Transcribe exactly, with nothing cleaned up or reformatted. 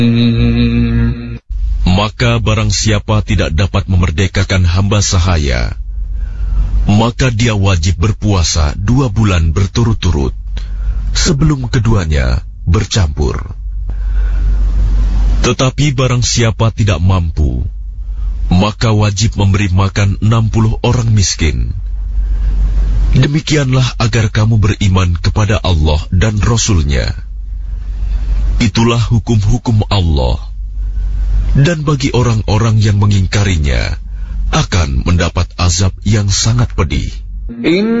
Maka barang siapa tidak dapat memerdekakan hamba sahaya, maka dia wajib berpuasa dua bulan berturut-turut sebelum keduanya bercampur. Tetapi barang siapa tidak mampu, maka wajib memberi makan enam puluh orang miskin. Demikianlah agar kamu beriman kepada Allah dan Rasul-Nya. Itulah hukum-hukum Allah. Dan bagi orang-orang yang mengingkarinya, akan mendapat azab yang sangat pedih.